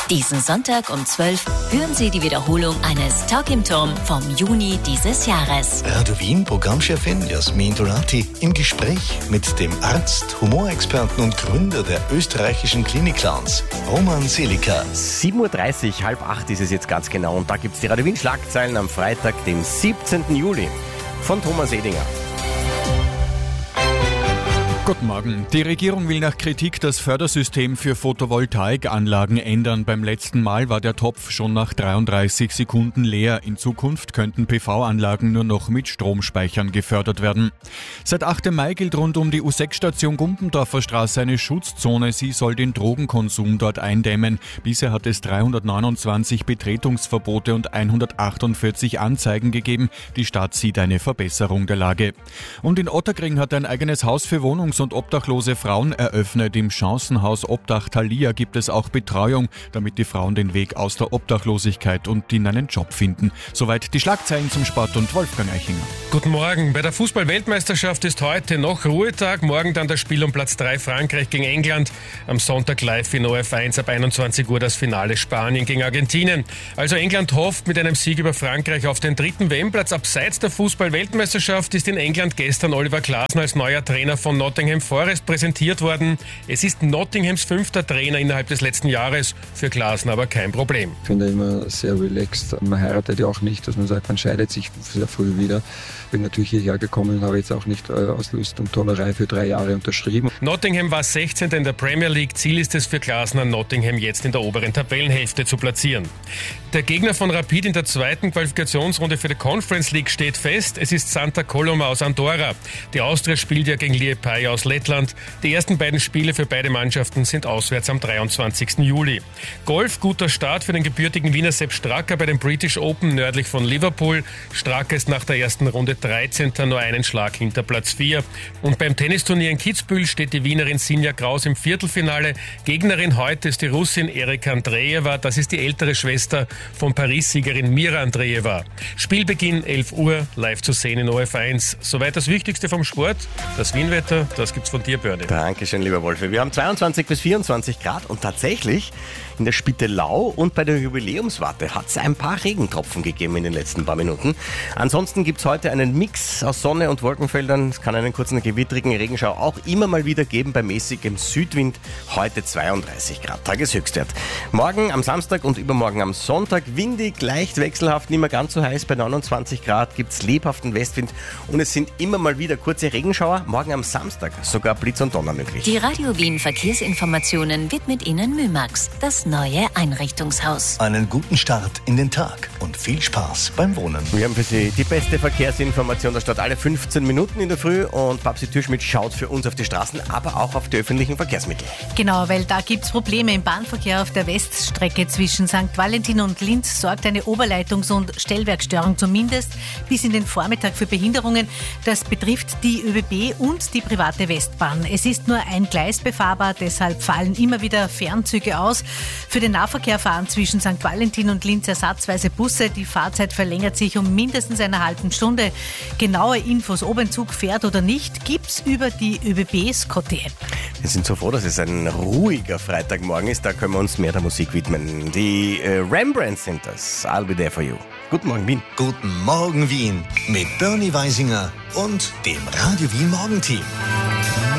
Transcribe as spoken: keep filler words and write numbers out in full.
Diesen Sonntag um zwölf hören Sie die Wiederholung eines Talk im Turm vom Juni dieses Jahres. Radio Wien Programmchefin Jasmin Dolati im Gespräch mit dem Arzt, Humorexperten und Gründer der österreichischen Klinik-Clowns, Roman Seliker. sieben Uhr dreißig, halb acht ist es jetzt ganz genau und da gibt es die Radio Wien Schlagzeilen am Freitag, dem siebzehnten Juli von Thomas Edinger. Guten Morgen. Die Regierung will nach Kritik das Fördersystem für Photovoltaikanlagen ändern. Beim letzten Mal war der Topf schon nach dreiunddreißig Sekunden leer. In Zukunft könnten P V-Anlagen nur noch mit Stromspeichern gefördert werden. Seit achten Mai gilt rund um die U sechs Station Gumpendorfer Straße eine Schutzzone. Sie soll den Drogenkonsum dort eindämmen. Bisher hat es dreihundertneunundzwanzig Betretungsverbote und hundertachtundvierzig Anzeigen gegeben. Die Stadt sieht eine Verbesserung der Lage. Und in Otterkring hat ein eigenes Haus für Wohnungs- und obdachlose Frauen eröffnet. Im Chancenhaus Obdach Thalia gibt es auch Betreuung, damit die Frauen den Weg aus der Obdachlosigkeit und in einen Job finden. Soweit die Schlagzeilen zum Sport und Wolfgang Eichinger. Guten Morgen. Bei der Fußball-Weltmeisterschaft ist heute noch Ruhetag. Morgen dann das Spiel um Platz drei Frankreich gegen England. Am Sonntag live in O F eins ab einundzwanzig Uhr das Finale Spanien gegen Argentinien. Also England hofft mit einem Sieg über Frankreich auf den dritten W M-Platz. Abseits der Fußball-Weltmeisterschaft ist in England gestern Oliver Glasner als neuer Trainer von Nottingham Forest präsentiert worden. Es ist Nottinghams fünfter Trainer innerhalb des letzten Jahres. Für Glasner aber kein Problem. Ich finde immer sehr relaxed. Man heiratet ja auch nicht, dass man sagt, man scheidet sich sehr früh wieder. Bin natürlich hierher gekommen und habe jetzt auch nicht äh, aus Lust und Tollerei für drei Jahre unterschrieben. Nottingham war sechzehnter in der Premier League. Ziel ist es für Glasner, Nottingham jetzt in der oberen Tabellenhälfte zu platzieren. Der Gegner von Rapid in der zweiten Qualifikationsrunde für die Conference League steht fest. Es ist Santa Coloma aus Andorra. Die Austria spielt ja gegen Liepāja aus Lettland. Die ersten beiden Spiele für beide Mannschaften sind auswärts am dreiundzwanzigsten Juli. Golf, guter Start für den gebürtigen Wiener Sepp Straka bei den British Open nördlich von Liverpool. Straka ist nach der ersten Runde dreizehnter nur einen Schlag hinter Platz vier. Und beim Tennisturnier in Kitzbühel steht die Wienerin Sinja Kraus im Viertelfinale. Gegnerin heute ist die Russin Erika Andreeva. Das ist die ältere Schwester von Paris-Siegerin Mira Andreeva. Spielbeginn elf Uhr, live zu sehen in O F eins. Soweit das Wichtigste vom Sport. Das Wienwetter, das gibt's von dir, Börne. Dankeschön, lieber Wolfi. Wir haben zweiundzwanzig bis vierundzwanzig Grad und tatsächlich in der Spittelau und bei der Jubiläumswarte hat es ein paar Regentropfen gegeben in den letzten paar Minuten. Ansonsten gibt es heute einen Mix aus Sonne und Wolkenfeldern. Es kann einen kurzen gewittrigen Regenschau auch immer mal wieder geben bei mäßigem Südwind. Heute zweiunddreißig Grad, Tageshöchstwert. Morgen am Samstag und übermorgen am Sonntag windig, leicht wechselhaft, nicht mehr ganz so heiß. Bei neunundzwanzig Grad gibt es lebhaften Westwind und es sind immer mal wieder kurze Regenschauer. Morgen am Samstag sogar Blitz und Donner möglich. Die Radio Wien Verkehrsinformationen widmet Ihnen Mümax, das neue Einrichtungshaus. Einen guten Start in den Tag und viel Spaß beim Wohnen. Wir haben für Sie die beste Verkehrsinformation der Stadt alle fünfzehn Minuten in der Früh und Babsi Türschmidt schaut für uns auf die Straßen, aber auch auf die öffentlichen Verkehrsmittel. Genau, weil da gibt es Probleme im Bahnverkehr auf der Weststrecke zwischen Sankt Valentin und Linz sorgt eine Oberleitungs- und Stellwerkstörung zumindest bis in den Vormittag für Behinderungen. Das betrifft die ÖBB und die private Westbahn. Es ist nur ein Gleis befahrbar, deshalb fallen immer wieder Fernzüge aus. Für den Nahverkehr fahren zwischen Sankt Valentin und Linz ersatzweise Busse. Die Fahrzeit verlängert sich um mindestens eine halbe Stunde. Genaue Infos, ob ein Zug fährt oder nicht, gibt's über die ÖBB-Scotty-App. Wir sind so froh, dass es ein ruhiger Freitagmorgen ist. Da können wir uns mehr der Musik widmen. Die äh, Rembrandts sind das. I'll be there for you. Guten Morgen, Wien. Guten Morgen, Wien. Mit Bernie Weisinger und dem Radio Wien Morgenteam.